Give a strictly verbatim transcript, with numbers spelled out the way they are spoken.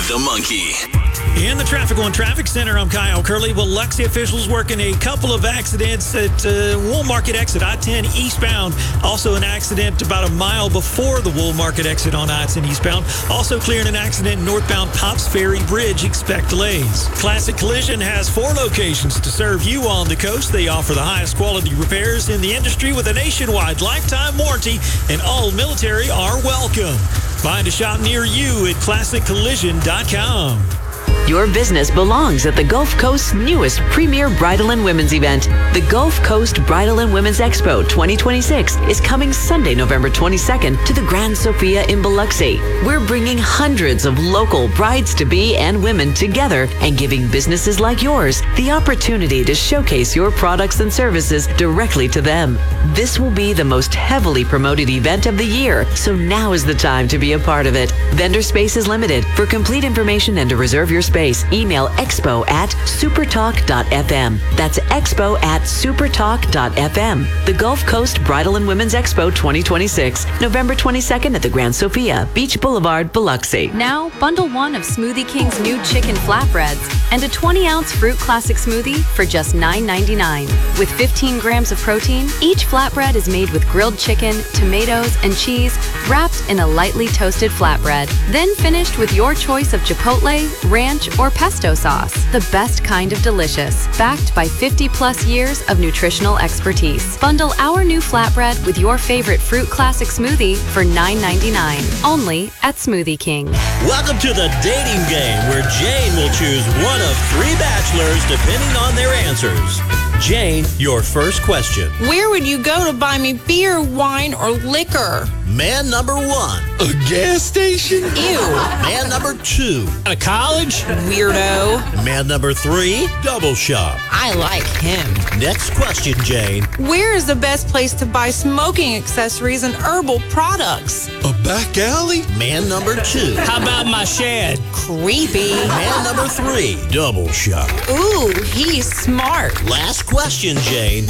the Monkey. In the Traffic One Traffic Center, I'm Kyle Curley. Biloxi officials working a couple of accidents at uh, Wool Market exit I ten eastbound. Also an accident about a mile before the Wool Market exit on I ten eastbound. Also clearing an accident northbound Pops Ferry Bridge. Expect delays. Classic Collision has four locations to serve you on the coast. They offer the highest quality repairs in the industry with a nationwide lifetime warranty, and all military are welcome. Find a shop near you at classic collision dot com. Your business belongs at the Gulf Coast's newest premier bridal and women's event. The Gulf Coast Bridal and Women's Expo twenty twenty-six is coming Sunday, November twenty-second to the Grand Sophia in Biloxi. We're bringing hundreds of local brides-to-be and women together and giving businesses like yours the opportunity to showcase your products and services directly to them. This will be the most heavily promoted event of the year, so now is the time to be a part of it. Vendor space is limited. For complete information and to reserve your space, email expo at supertalk dot f m. That's expo at supertalk dot f m. The Gulf Coast Bridal and Women's Expo twenty twenty-six, November twenty-second at the Grand Sophia, Beach Boulevard, Biloxi. Now, bundle one of Smoothie King's new chicken flatbreads and a twenty ounce fruit classic smoothie for just nine ninety-nine. With fifteen grams of protein, each flatbread is made with grilled chicken, tomatoes, and cheese wrapped in a lightly toasted flatbread. Then finished with your choice of chipotle, ranch, or pesto sauce. The best kind of delicious, backed by fifty plus years of nutritional expertise. Bundle our new flatbread with your favorite fruit classic smoothie for nine ninety-nine. Only at Smoothie King. Welcome to the dating game, where Jane will choose one of three bachelors depending on their answers. Jane, your first question. Where would you go to buy me beer, wine, or liquor? Man number one. A gas station? Ew. Man number two. A college? Weirdo. Man number three. Double shop. I like him. Next question, Jane. Where is the best place to buy smoking accessories and herbal products? A back alley? Man number two. How about my shed? Creepy. Man number three. Double shop. Ooh, he's smart. Last question, Jane.